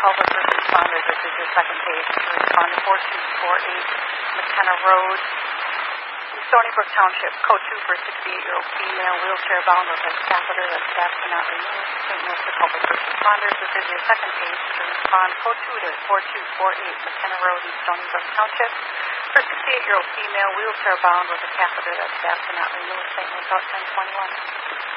public first responders. This is your second page to respond to 4248 McKenna Road, Stony Brook Township. Code 2 for 68-year-old female, wheelchair bound with a catheter that staff cannot remove. St. Louis to public first responders. This is your second page to respond. Code 2 to 4248 McKenna Road in Stony Brook Township. For 68-year-old female, wheelchair bound with a catheter that staff cannot remove. St. Louis out 1021.